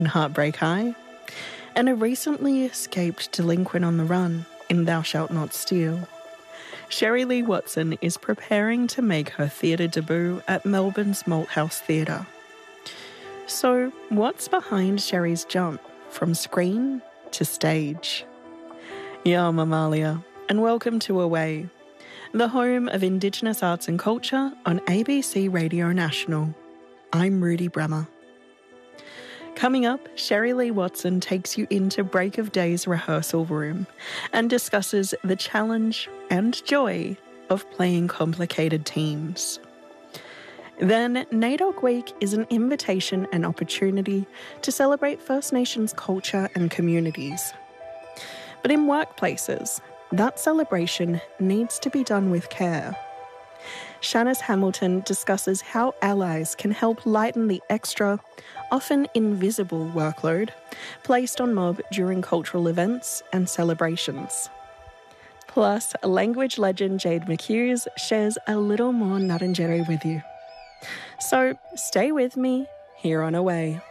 Heartbreak High, and a recently escaped delinquent on the run in Thou Shalt Not Steal. Sherry Lee Watson is preparing to make her theatre debut at Melbourne's Malthouse Theatre. So, what's behind Sherry's jump from screen to stage? Yeah, I'm Amalia, and welcome to Away, the home of Indigenous arts and culture on ABC Radio National. I'm Rudy Bremer. Coming up, Sherry Lee Watson takes you into Break of Day's rehearsal room and discusses the challenge and joy of playing complicated teams. Then, NAIDOC Week is an invitation and opportunity to celebrate First Nations culture and communities. But in workplaces, that celebration needs to be done with care. Shanice Hamilton discusses how allies can help lighten the extra, often invisible workload placed on mob during cultural events and celebrations. Plus, language legend Jade McHughes shares a little more Ngarrindjeri with you. So, stay with me here on Away.